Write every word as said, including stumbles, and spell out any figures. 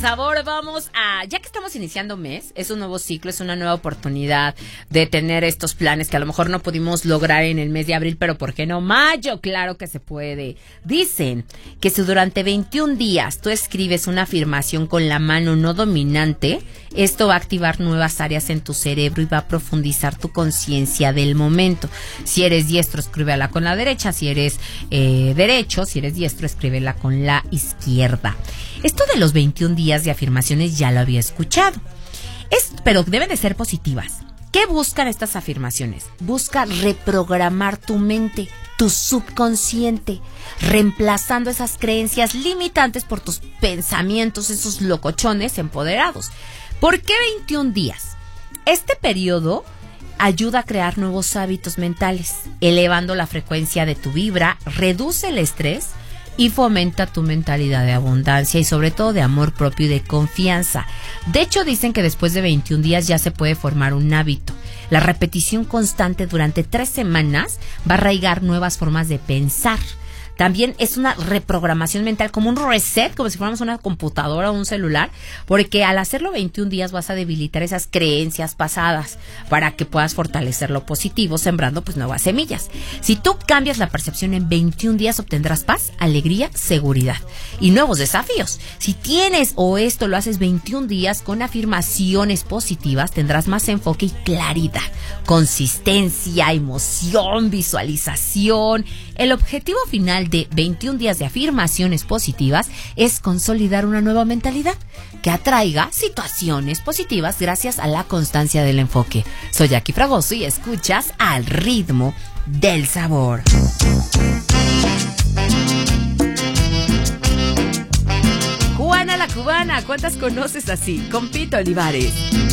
Sabor, vamos a, ya que estamos iniciando mes, es un nuevo ciclo, es una nueva oportunidad de tener estos planes que a lo mejor no pudimos lograr en el mes de abril, pero ¿por qué no mayo? Claro que se puede. Dicen que si durante veintiún días tú escribes una afirmación con la mano no dominante, esto va a activar nuevas áreas en tu cerebro y va a profundizar tu conciencia del momento. Si eres diestro, escríbela con la derecha. Si eres eh, derecho, si eres diestro, escríbela con la izquierda. Esto de los veintiún días de afirmaciones ya lo había escuchado. Es, pero deben de ser positivas. ¿Qué buscan estas afirmaciones? Busca reprogramar tu mente, tu subconsciente, reemplazando esas creencias limitantes por tus pensamientos, esos locochones empoderados. ¿Por qué veintiún días? Este periodo ayuda a crear nuevos hábitos mentales, elevando la frecuencia de tu vibra, reduce el estrés y fomenta tu mentalidad de abundancia y sobre todo de amor propio y de confianza. De hecho, dicen que después de veintiún días ya se puede formar un hábito. La repetición constante durante tres semanas va a arraigar nuevas formas de pensar. También es una reprogramación mental, como un reset, como si fuéramos una computadora o un celular, porque al hacerlo veintiún días vas a debilitar esas creencias pasadas para que puedas fortalecer lo positivo, sembrando pues nuevas semillas. Si tú cambias la percepción en veintiún días, obtendrás paz, alegría, seguridad y nuevos desafíos. Si tienes o esto lo haces veintiún días con afirmaciones positivas, tendrás más enfoque y claridad, consistencia, emoción, visualización. El objetivo final de veintiún días de afirmaciones positivas es consolidar una nueva mentalidad que atraiga situaciones positivas gracias a la constancia del enfoque. Soy Jackie Fragoso y escuchas Al Ritmo del Sabor. Juana la Cubana, ¿cuántas conoces así? Con Pito Olivares.